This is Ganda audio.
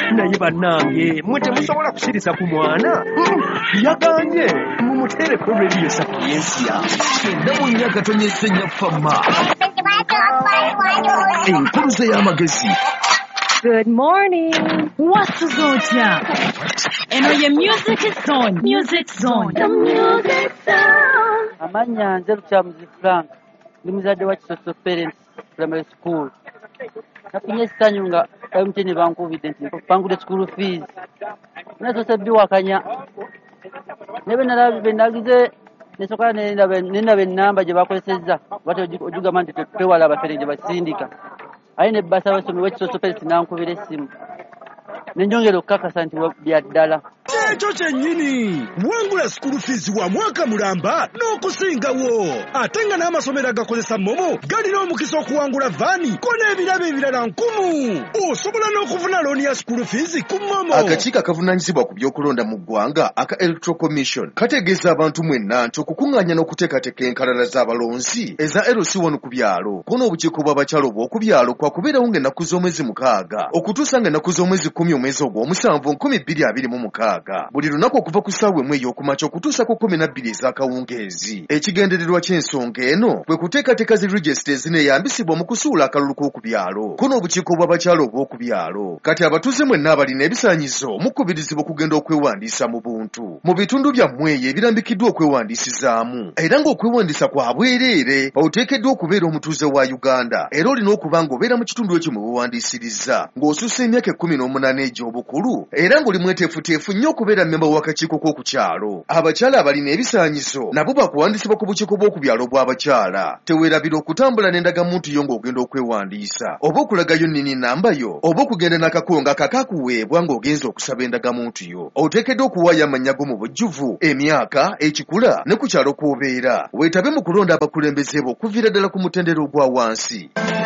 naye bannange mwe temusobola kusiriza ku mwana yaganye mumutereko radio sapiensia ndamunya katonyesenya fama enkuluze y'amagezi. Good morning. What's Zotya? Eno ye Music Zone. Music Zone. The Music Zone. Amanya nze Luchamuzi Frank. Ndi muzadde wa Kisoso Parents Primary School. Nafunye essanyu nga MTN bankubidde nti bangudde school fees. Nasoose biwakanya. Ne bwe nagize nesoka nendaba ennamba gye bakozesezza bati ojugamba nti twewala abafere gye basindika. Aye ne basa basomi w'Ekisoso Parents nankubira essimu. Nenjongera okukakasa nti bya ddala. Ekyo kyennyini wangula school fees wa mwaka mulamba n'okusingawo ate nga n'amasomero agakozesa momo galina omukisa okuwangula vaani ko n'ebirabo ebirala 1000. Osobola n'okufuna looni ya school fees ku momo. Akakiiko akavunaanyizibwa ku by'okulonda mu ggwanga aka Electoral Commission kategeeza abantu mwenna nti okukuŋŋaanya n'okuteekateeka enkalala z'abalonzi eza LC1 ku byalo kono obukiiko bw'abakyalo bw'oku byalo kwakubeerawo ng'ennaku z'omwezi 6 okutuusa ng'ennaku z'omwezi 10 omwezi ogw'omusanvu 2026. Buli lunaku okuva ku ssaawa emu ey'okumakya okutuusa ku 12 ez'akawungeezi. Ekigendererwa ky'ensonga eno kwe kuteekateeka zi regisita ezineeyambisibwa mu kusuula akalulu k'oku byalo kono obukiiko bw'abakyalo obw'oku byalo. Kati abatuuze mwenna abalina ebisaanyizo mukubirizibwa okugenda okwewandiisa mu buntu mu bitundu byammwe eyo ebirambikiddwa okwewandiisizaamu era ng'okwewandiisa kwa bwereere oteekeddwa okubeera omutuuze wa Uganda era olina okuba ng'obeera mu kitundu ekyo mwe weewandiisiriza ng'osussa emyaka 18 egy'obukulu era ng'oli mweteefuteefu nnyo okubeera mmemba w'akakiiko k'oku kyalo. Abakyala abalina ebisaanyizo nabo bakuwandiisibwa ku bukiiko bw'oku byalo bw'abakyala. Teweerabira okutambula n'endagamuntu yo ng'ogenda okwewandiisa oba okulagayo nnini nnamba yo oba okugenda n'akakonga kakakuweebwa ng'ogenza okusaba endagamuntu yo. Oteekeddwa okuwaayo amannya go mu bujjuvu, emyaka, ekikula ne ku kyalo kw'obeera. Weetabe mu kulonda abakulembeze bo okuviira ddala ku mutendera ogwa wansi.